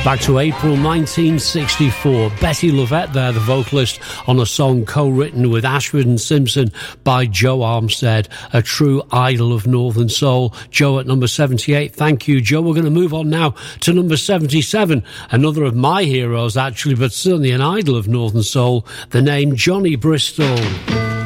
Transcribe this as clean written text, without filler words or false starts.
Back to April 1964. Betty Lovett there, the vocalist, on a song co-written with Ashford and Simpson by Joe Armstead, a true idol of Northern Soul. Joe at number 78. Thank you, Joe. We're going to move on now to number 77. Another of my heroes, actually, but certainly an idol of Northern Soul. The name Johnny Bristol.